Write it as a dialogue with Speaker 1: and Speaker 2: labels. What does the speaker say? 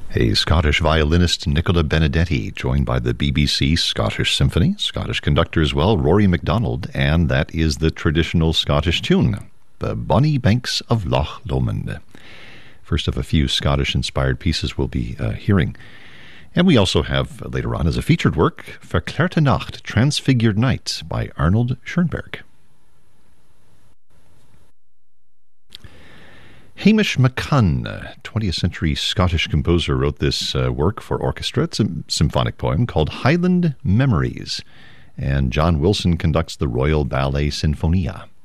Speaker 1: A Scottish violinist, Nicola Benedetti, joined by the BBC Scottish Symphony, Scottish conductor as well, Rory MacDonald, and that is the traditional Scottish tune, The Bonny Banks of Loch Lomond. First of a few Scottish-inspired pieces we'll be hearing. And we also have, later on, as a featured work, Verklärte Nacht, Transfigured Night, by Arnold Schoenberg. Hamish McCunn, 20th century Scottish composer, wrote this work for orchestra. It's a symphonic poem called Highland Memories, and John Wilson conducts the Royal Ballet Sinfonia.